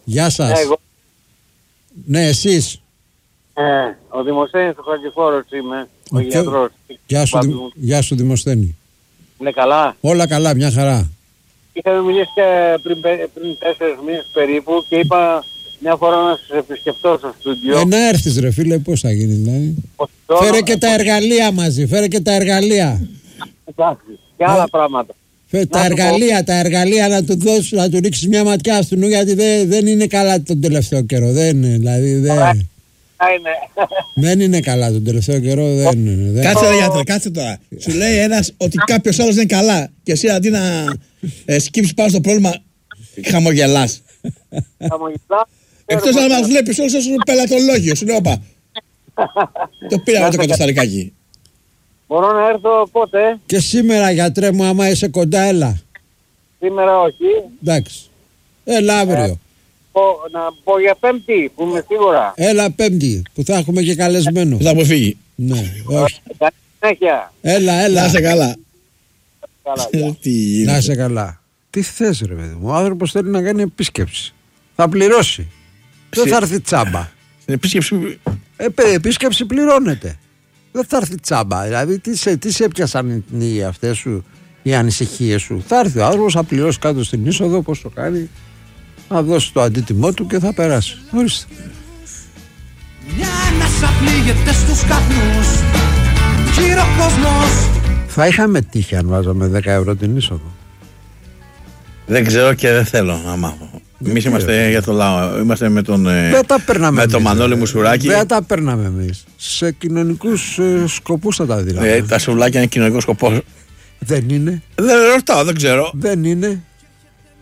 Γεια σας. Εγώ. Ναι, εσείς. Ο Δημοσθένης του Χατζηφόρος είμαι, ο γιατρός. Γεια σου Δημοσθένη. Είναι καλά. Όλα καλά, μια χαρά. Είχαμε μιλήσει και πριν 4 μήνες περίπου και είπα μια φορά να σας επισκεφτώ στο στούντιο. Να έρθεις ρε φίλε, πώς θα γίνει δηλαδή. Φέρε και τα εργαλεία μαζί, φέρε και τα εργαλεία. Εντάξει, και άλλα πράγματα. Τα εργαλεία να του δώσεις, να του ρίξεις μια ματιά αυτού, γιατί δεν είναι καλά τον τελευταίο καιρό. Δεν είναι καλά τον τελευταίο καιρό. Κάτσε ρε γιατρέ, κάτσε τώρα. Σου λέει ένας ότι κάποιος άλλος δεν είναι καλά και εσύ αντί να σκύψεις πάνω στο πρόβλημα χαμογελάς. Εκτός αν μας βλέπεις όλους ως πελατολόγιο. Σου λέω όπα. Το πήραμε το κατασταλικάκι. Μπορώ να έρθω πότε? Και σήμερα γιατρέ μου, άμα είσαι κοντά έλα. Σήμερα όχι. Εντάξει. Έλα αύριο. Να πω για Πέμπτη που είμαι σίγουρα. Έλα Πέμπτη που θα έχουμε και καλεσμένο. Που θα αποφύγει. Ναι, όχι. Έλα. Να είσαι καλά. Να είσαι καλά. Τι θες ρε παιδί μου, ο άνθρωπος θέλει να κάνει επίσκεψη. Θα πληρώσει. Δεν θα έρθει τσάμπα. Επίσκεψη πληρώνεται. Δεν θα έρθει τσάμπα. Δηλαδή τι σε έπιασαν αυτές σου οι ανησυχίες σου. Θα έρθει ο άνθρωπος, θα πληρώσει κάτω στην είσοδο, πώς το κάνει, θα δώσει το αντίτιμό του και θα περάσει. Ορίστε. Μια ανάσα πλήγεται στους καπνούς, γύρω κόσμος. Θα είχαμε τύχει αν βάζαμε 10 ευρώ την είσοδο. Δεν ξέρω και δεν θέλω να μάθω. Εμείς είμαστε για το λαό. Είμαστε με τον Μανώλη Μουσουράκη. Δεν τα παίρναμε εμείς. Σε κοινωνικούς σκοπούς θα τα δίναμε. Τα σουβλάκια είναι κοινωνικό σκοπό. Δεν είναι. Δεν ρωτάω, δεν ξέρω. Δεν είναι.